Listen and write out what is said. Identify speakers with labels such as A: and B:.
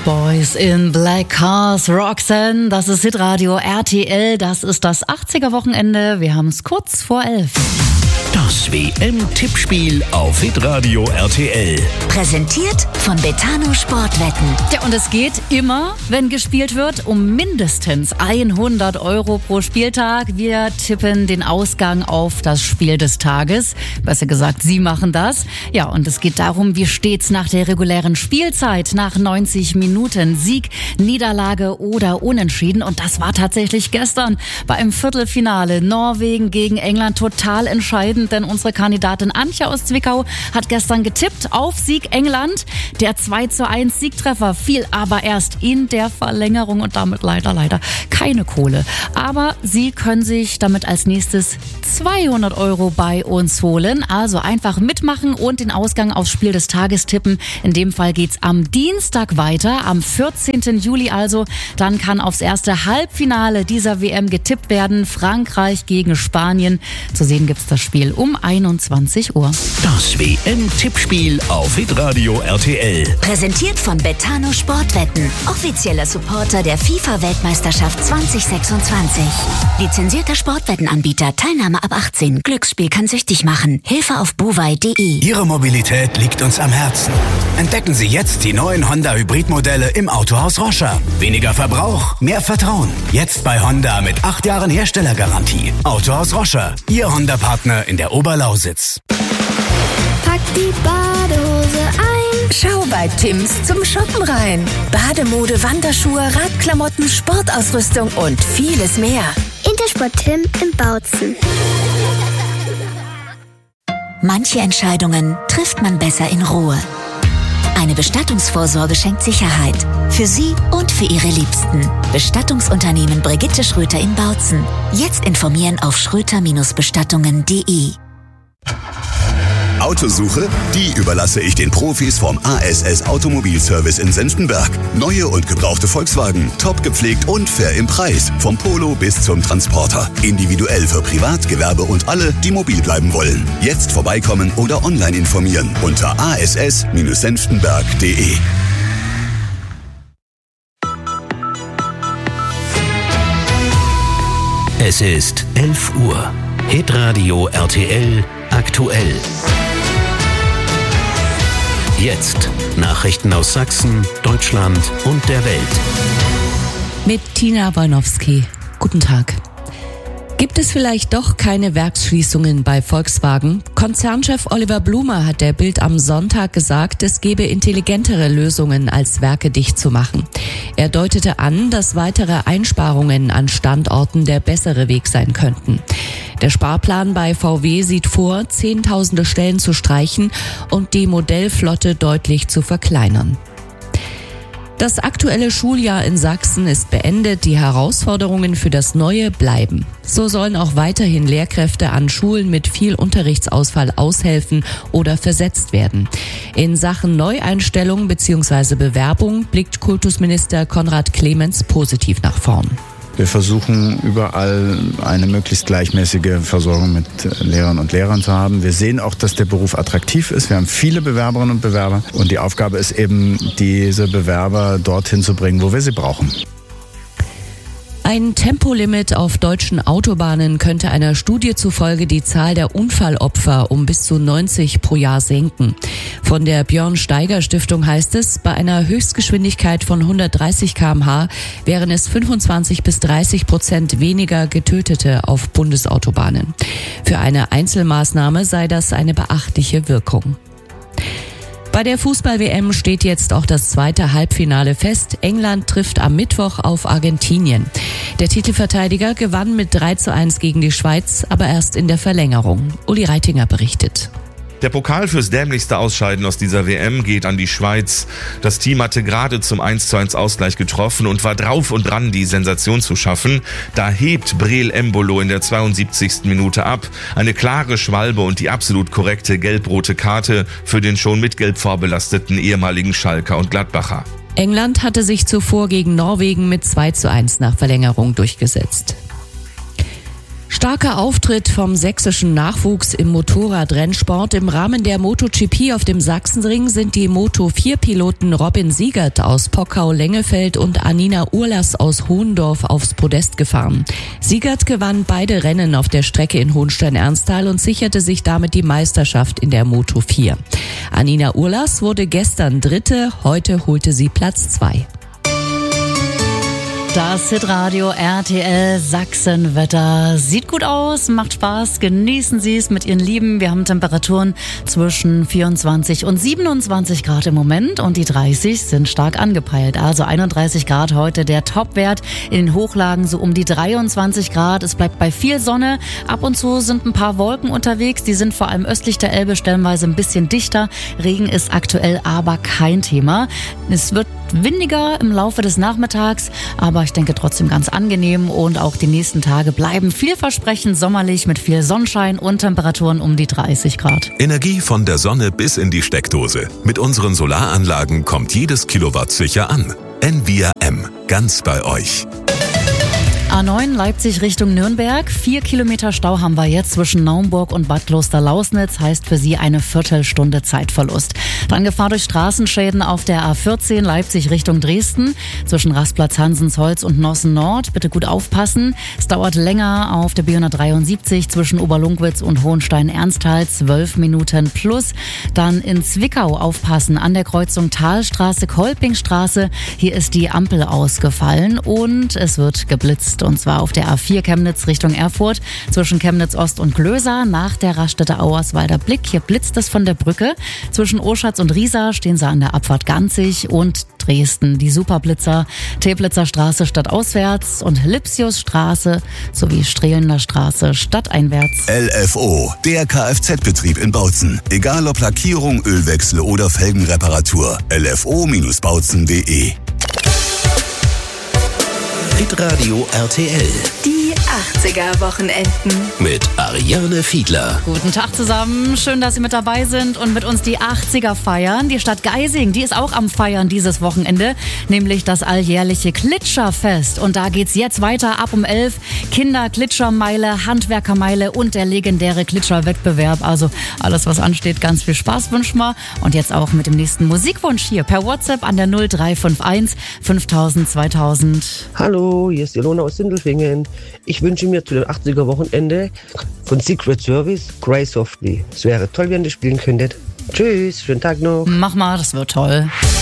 A: Boys in Black Cars, Roxanne, das ist Hitradio RTL, das ist das 80er-Wochenende, wir haben es kurz vor 11.
B: Das WM-Tippspiel auf Hitradio RTL.
C: Präsentiert von Betano Sportwetten.
A: Ja, und es geht immer, wenn gespielt wird, um mindestens 100 € pro Spieltag. Wir tippen den Ausgang auf das Spiel des Tages. Besser gesagt, Sie machen das. Ja, und es geht darum, wie steht's nach der regulären Spielzeit, nach 90 Minuten. Sieg, Niederlage oder Unentschieden. Und das war tatsächlich gestern beim Viertelfinale. Norwegen gegen England, total entscheidend. Denn unsere Kandidatin Antje aus Zwickau hat gestern getippt auf Sieg England. Der 2:1 Siegtreffer fiel aber erst in der Verlängerung und damit leider keine Kohle. Aber Sie können sich damit als nächstes 200 € bei uns holen. Also einfach mitmachen und den Ausgang aufs Spiel des Tages tippen. In dem Fall geht's am Dienstag weiter, am 14. Juli also. Dann kann aufs erste Halbfinale dieser WM getippt werden. Frankreich gegen Spanien. Zu sehen gibt's das Spiel um 21 Uhr.
B: Das WM-Tippspiel auf Hitradio RTL.
C: Präsentiert von Betano Sportwetten. Offizieller Supporter der FIFA-Weltmeisterschaft 2026. Lizenzierter Sportwettenanbieter. Teilnahme ab 18. Glücksspiel kann süchtig machen. Hilfe auf buwei.de.
D: Ihre Mobilität liegt uns am Herzen. Entdecken Sie jetzt die neuen Honda Hybridmodelle im Autohaus Roscher. Weniger Verbrauch, mehr Vertrauen. Jetzt bei Honda mit 8 Jahren Herstellergarantie. Autohaus Roscher, Ihr Honda-Partner in der Oberlausitz.
E: Pack die Badehose ein.
F: Schau bei Tims zum Shoppen rein. Bademode, Wanderschuhe, Radklamotten, Sportausrüstung und vieles mehr.
E: Intersport Tim in Bautzen.
C: Manche Entscheidungen trifft man besser in Ruhe. Eine Bestattungsvorsorge schenkt Sicherheit. Für Sie und für Ihre Liebsten. Bestattungsunternehmen Brigitte Schröter in Bautzen. Jetzt informieren auf schröter-bestattungen.de.
G: Autosuche? Die überlasse ich den Profis vom ASS Automobilservice in Senftenberg. Neue und gebrauchte Volkswagen, top gepflegt und fair im Preis. Vom Polo bis zum Transporter. Individuell für Privat, Gewerbe und alle, die mobil bleiben wollen. Jetzt vorbeikommen oder online informieren unter ass-senftenberg.de.
B: Es ist 11 Uhr. Hitradio RTL aktuell. Jetzt Nachrichten aus Sachsen, Deutschland und der Welt.
H: Mit Tina Wojnowski. Guten Tag. Gibt es vielleicht doch keine Werksschließungen bei Volkswagen? Konzernchef Oliver Blume hat der Bild am Sonntag gesagt, es gebe intelligentere Lösungen, als Werke dicht zu machen. Er deutete an, dass weitere Einsparungen an Standorten der bessere Weg sein könnten. Der Sparplan bei VW sieht vor, Zehntausende Stellen zu streichen und die Modellflotte deutlich zu verkleinern. Das aktuelle Schuljahr in Sachsen ist beendet, die Herausforderungen für das Neue bleiben. So sollen auch weiterhin Lehrkräfte an Schulen mit viel Unterrichtsausfall aushelfen oder versetzt werden. In Sachen Neueinstellung bzw. Bewerbung blickt Kultusminister Konrad Clemens positiv nach vorn.
I: Wir versuchen überall eine möglichst gleichmäßige Versorgung mit Lehrern und Lehrern zu haben. Wir sehen auch, dass der Beruf attraktiv ist. Wir haben viele Bewerberinnen und Bewerber und die Aufgabe ist eben, diese Bewerber dorthin zu bringen, wo wir sie brauchen.
H: Ein Tempolimit auf deutschen Autobahnen könnte einer Studie zufolge die Zahl der Unfallopfer um bis zu 90 pro Jahr senken. Von der Björn Steiger Stiftung heißt es, bei einer Höchstgeschwindigkeit von 130 km/h wären es 25-30% weniger Getötete auf Bundesautobahnen. Für eine Einzelmaßnahme sei das eine beachtliche Wirkung. Bei der Fußball-WM steht jetzt auch das zweite Halbfinale fest. England trifft am Mittwoch auf Argentinien. Der Titelverteidiger gewann mit 3:1 gegen die Schweiz, aber erst in der Verlängerung. Uli Reitinger berichtet.
J: Der Pokal fürs dämlichste Ausscheiden aus dieser WM geht an die Schweiz. Das Team hatte gerade zum 1:1 Ausgleich getroffen und war drauf und dran, die Sensation zu schaffen. Da hebt Breel Embolo in der 72. Minute ab. Eine klare Schwalbe und die absolut korrekte gelb-rote Karte für den schon mit Gelb vorbelasteten ehemaligen Schalker und Gladbacher.
H: England hatte sich zuvor gegen Norwegen mit 2:1 nach Verlängerung durchgesetzt. Starker Auftritt vom sächsischen Nachwuchs im Motorradrennsport. Im Rahmen der MotoGP auf dem Sachsenring sind die Moto4-Piloten Robin Siegert aus Pockau-Lengefeld und Anina Urlas aus Hohendorf aufs Podest gefahren. Siegert gewann beide Rennen auf der Strecke in Hohenstein-Ernsthal und sicherte sich damit die Meisterschaft in der Moto4. Anina Urlas wurde gestern Dritte, heute holte sie Platz 2.
A: Das Hitradio RTL Sachsenwetter sieht gut aus, macht Spaß, genießen Sie es mit Ihren Lieben. Wir haben Temperaturen zwischen 24 und 27 Grad im Moment und die 30 sind stark angepeilt. Also 31 Grad heute der Topwert, in den Hochlagen so um die 23 Grad. Es bleibt bei viel Sonne, ab und zu sind ein paar Wolken unterwegs, die sind vor allem östlich der Elbe stellenweise ein bisschen dichter. Regen ist aktuell aber kein Thema. Es wird windiger im Laufe des Nachmittags, aber ich denke trotzdem ganz angenehm und auch die nächsten Tage bleiben vielversprechend sommerlich mit viel Sonnenschein und Temperaturen um die 30 Grad.
K: Energie von der Sonne bis in die Steckdose. Mit unseren Solaranlagen kommt jedes Kilowatt sicher an. Envia M, ganz bei euch.
A: A9 Leipzig Richtung Nürnberg. 4 Kilometer Stau haben wir jetzt zwischen Naumburg und Bad Klosterlausnitz. Heißt für Sie eine Viertelstunde Zeitverlust. Dann Gefahr durch Straßenschäden auf der A14 Leipzig Richtung Dresden. Zwischen Rastplatz Hansensholz und Nossen Nord. Bitte gut aufpassen. Es dauert länger auf der B173 zwischen Oberlungwitz und Hohenstein-Ernsthal. 12 Minuten plus. Dann in Zwickau aufpassen an der Kreuzung Talstraße, Kolpingstraße. Hier ist die Ampel ausgefallen und es wird geblitzt. Und zwar auf der A4 Chemnitz Richtung Erfurt zwischen Chemnitz Ost und Glöser nach der Raststätte Auerswalder Blick. Hier blitzt es von der Brücke. Zwischen Oschatz und Riesa stehen sie an der Abfahrt Ganzig und Dresden. Die Superblitzer Teplitzer Straße stadtauswärts und Lipsiusstraße sowie Strehlender Straße stadteinwärts.
G: LFO, der Kfz-Betrieb in Bautzen. Egal ob Lackierung, Ölwechsel oder Felgenreparatur. LFO-Bautzen.de.
B: Hitradio RTL.
F: Die 80er-Wochenenden.
B: Mit Ariane Fiedler.
A: Guten Tag zusammen, schön, dass Sie mit dabei sind und mit uns die 80er feiern. Die Stadt Geising, die ist auch am Feiern dieses Wochenende, nämlich das alljährliche Klitscherfest. Und da geht's jetzt weiter ab um 11. Kinder-Klitschermeile, Handwerkermeile und der legendäre Klitscherwettbewerb. Also alles, was ansteht, ganz viel Spaß wünschen wir. Und jetzt auch mit dem nächsten Musikwunsch hier per WhatsApp an der 0351 5000 2000.
L: Hallo, hier ist Ilona aus Sindelfingen. Ich wünsche mir zu dem 80er-Wochenende von Secret Service Cry Softly. Es wäre toll, wenn ihr spielen könntet. Tschüss, schönen Tag noch.
A: Mach mal, das wird toll.